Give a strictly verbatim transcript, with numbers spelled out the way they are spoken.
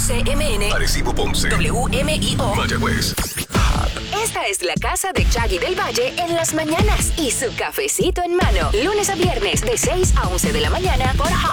C M N, Arecibo, Ponce, W M I O, Mayagüez. Esta es la casa de Chaggy del Valle en las mañanas y su cafecito en mano. Lunes a viernes de seis a once de la mañana por Hot.